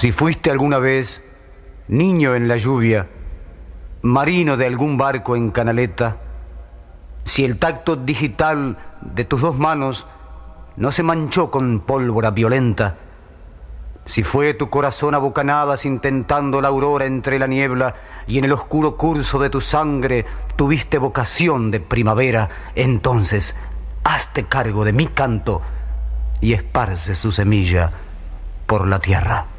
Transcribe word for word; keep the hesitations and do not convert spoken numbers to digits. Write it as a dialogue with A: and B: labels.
A: Si fuiste alguna vez niño en la lluvia, marino de algún barco en canaleta, si el tacto digital de tus dos manos no se manchó con pólvora violenta, si fue tu corazón a bocanadas intentando la aurora entre la niebla y en el oscuro curso de tu sangre tuviste vocación de primavera, entonces hazte cargo de mi canto y esparce su semilla por la tierra.